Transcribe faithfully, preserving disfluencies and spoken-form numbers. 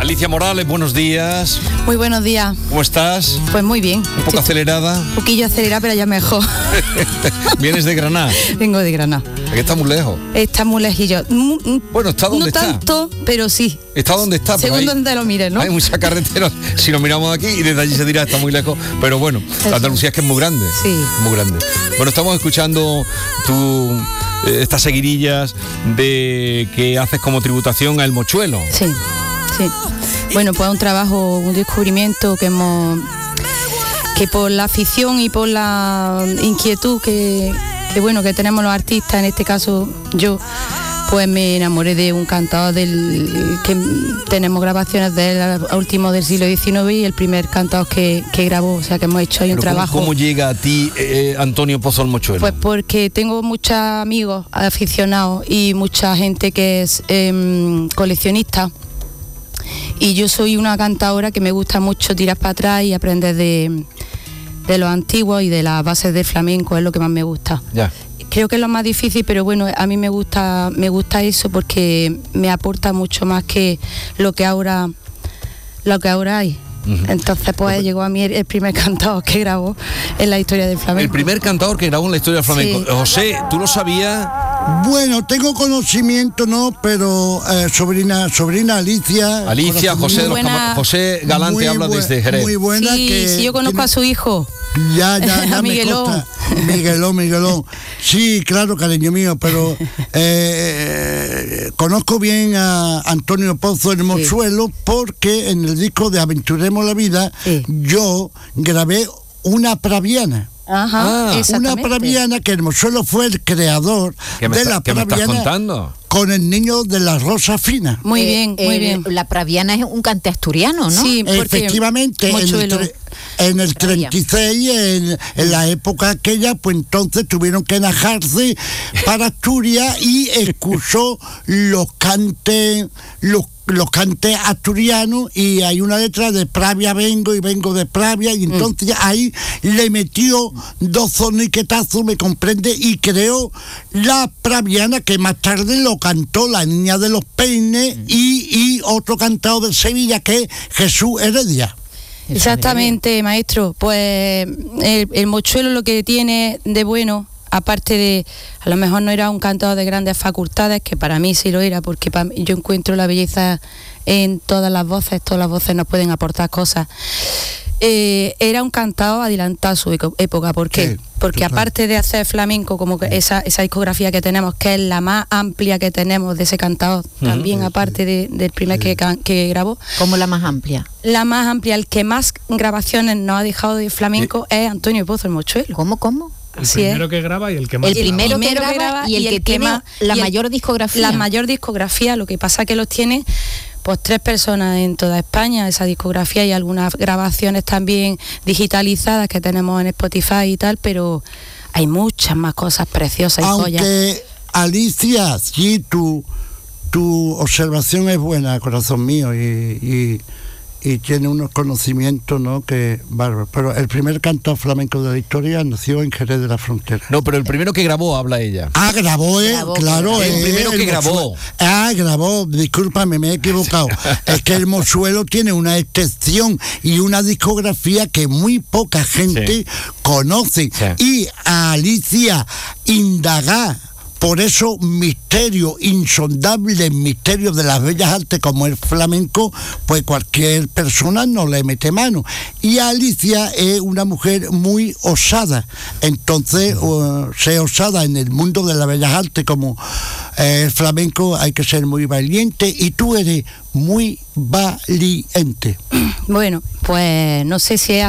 Alicia Morales, buenos días. Muy buenos días. ¿Cómo estás? Pues muy bien. ¿Un poco acelerada? Un poquillo acelerada, pero ya mejor. ¿Vienes de Granada? Vengo de Granada. Aquí está muy lejos. Está muy lejillo. Bueno, está donde no está. No tanto, pero sí. Está donde está. Según donde lo mires, ¿no? Hay muchas carreteras. Si lo miramos de aquí y desde allí se dirá está muy lejos. Pero bueno, la Andalucía es que es muy grande. Sí. Muy grande. Bueno, estamos escuchando tu... estas seguidillas de que haces como tributación al mochuelo. Sí, sí. Bueno, pues un trabajo, un descubrimiento que hemos que por la afición y por la inquietud que, que bueno que tenemos los artistas, en este caso yo, pues me enamoré de un cantador del que tenemos grabaciones del último del siglo diecinueve y el primer cantador que, que grabó, o sea que hemos hecho ahí un ¿Pero trabajo. ¿Cómo, cómo llega a ti eh, Antonio Pozo al mochuelo? Pues porque tengo muchos amigos aficionados y mucha gente que es eh, coleccionista, y yo soy una cantadora que me gusta mucho tirar para atrás y aprender de, de los antiguos y de las bases del flamenco, es lo que más me gusta. Ya. Creo que es lo más difícil, pero bueno, a mí me gusta me gusta eso porque me aporta mucho más que lo que ahora lo que ahora hay. Uh-huh. Entonces pues no, llegó a mí el, el primer cantador que grabó en la historia del flamenco. El primer cantador que grabó en la historia del flamenco. Sí. José, ¿tú lo sabías? Bueno, tengo conocimiento, no, pero eh, sobrina sobrina Alicia. Alicia, José, de los Camar- José Galante habla bu- desde Jerez. Muy buena. Sí, que sí, yo conozco tiene... a su hijo. Ya, ya, ya a me Miguelón. consta. Miguelón, Miguelón. Sí, claro, cariño mío, pero eh, conozco bien a Antonio Pozo el Mochuelo, sí, porque en el disco de Aventuremos la Vida, sí, yo grabé una praviana. Ajá, ah, una praviana que el Mochuelo fue el creador de está, la ¿qué praviana. ¿Qué me estás contando? Con el niño de la rosa fina. Muy bien, eh, muy eh, bien. La praviana es un cante asturiano, ¿no? Sí, efectivamente, en el, tre- en el treinta y seis, en, en la época aquella, pues entonces tuvieron que enajarse para Asturias y excusó los cantes, los los cantes asturianos, y hay una letra de Pravia vengo y vengo de Pravia, y entonces mm. ahí le metió dos soniquetazos, me comprende, y creó la praviana, que más tarde lo cantó la Niña de los Peines mm. y, y otro cantado de Sevilla, que es Jesús Heredia. Exactamente, maestro. Pues el, el mochuelo lo que tiene de bueno, aparte de, a lo mejor no era un cantador de grandes facultades, que para mí sí lo era, porque para mí, yo encuentro la belleza en todas las voces, todas las voces nos pueden aportar cosas. Eh, era un cantador adelantado a su época. ¿Por qué? Sí, porque total. Aparte de hacer flamenco, como que esa, esa discografía que tenemos, que es la más amplia que tenemos de ese cantador, uh-huh. también sí, aparte de, del primer sí. que, que grabó. ¿Cómo la más amplia? La más amplia, el que más grabaciones nos ha dejado de flamenco sí. es Antonio Pozo el Mochuelo. ¿Cómo, cómo? El Así primero es. que graba y el que más el primero, graba. que, graba, que graba y el, y el que, que tiene más, la mayor el, discografía. La mayor discografía, lo que pasa que los tiene pues tres personas en toda España, esa discografía, y algunas grabaciones también digitalizadas que tenemos en Spotify y tal, pero hay muchas más cosas preciosas y Aunque, joyas. Alicia, sí, tu, tu observación es buena, corazón mío, y... y... y tiene unos conocimientos, ¿no?, que bárbaro. Pero el primer cantor flamenco de la historia nació en Jerez de la Frontera. No, pero el primero que grabó, habla ella. Ah, grabó, eh, grabó claro. El eh, primero que el grabó. Mochuelo. Ah, grabó, discúlpame, me he equivocado. Es que el Mochuelo tiene una extensión y una discografía que muy poca gente sí. conoce. Sí. Y a Alicia indagar, por eso, misterio insondable, misterio de las bellas artes como el flamenco, pues cualquier persona no le mete mano. Y Alicia es una mujer muy osada, entonces uh, ser osada en el mundo de las bellas artes como eh, el flamenco, hay que ser muy valiente, y tú eres muy valiente. Bueno, pues no sé si es